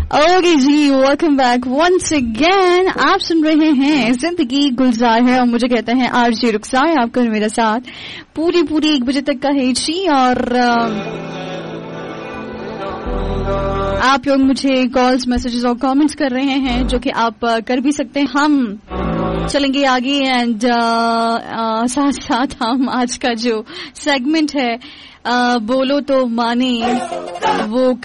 Okay जी, welcome back once again. आप सुन रहे हैं जिंदगी गुलजार है और मुझे कहते हैं आरजे रुखसार। आपका मेरे साथ पूरी 1 बजे तक का है जी। और आप लोग मुझे कॉल्स, मैसेजेस और कमेंट्स कर रहे हैं, जो कि आप कर भी सकते हैं। हम चलेंगे आगे एंड साथ साथ हम आज का जो सेगमेंट है बोलो तो माने, वो